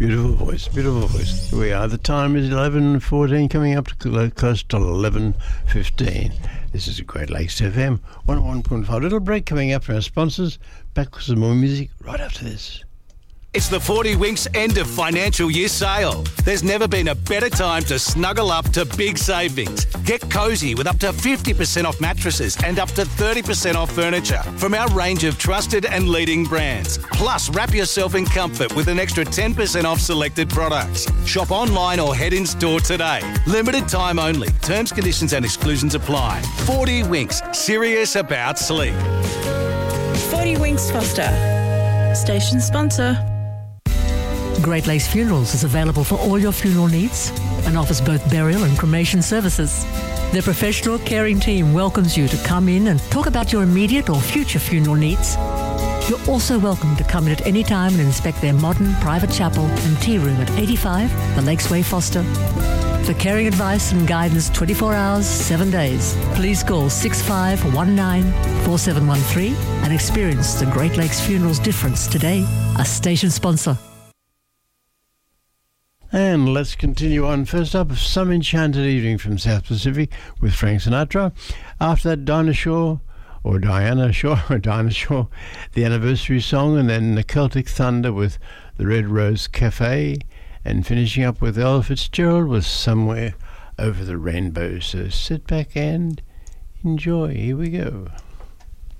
Beautiful voice, beautiful voice. Here we are. The time is 11:14, coming up to close to 11:15. This is a Great Lakes FM 101.5. Little break coming up from our sponsors. Back with some more music right after this. It's the 40 Winks end of financial year sale. There's never been a better time to snuggle up to big savings. Get cosy with up to 50% off mattresses and up to 30% off furniture from our range of trusted and leading brands. Plus, wrap yourself in comfort with an extra 10% off selected products. Shop online or head in store today. Limited time only. Terms, conditions and exclusions apply. 40 Winks. Serious about sleep. 40 Winks Foster. Station sponsor. Great Lakes Funerals is available for all your funeral needs and offers both burial and cremation services. Their professional caring team welcomes you to come in and talk about your immediate or future funeral needs. You're also welcome to come in at any time and inspect their modern private chapel and tea room at 85 The Lakes Way, Foster. For caring advice and guidance 24 hours, 7 days, please call 6519-4713 and experience the Great Lakes Funerals difference today. A station sponsor. And let's continue on. First up, Some Enchanted Evening from South Pacific with Frank Sinatra. After that, Diana Shaw, the anniversary song, and then the Celtic Thunder with the Red Rose Cafe, and finishing up with Ella Fitzgerald with Somewhere Over the Rainbow. So sit back and enjoy. Here we go.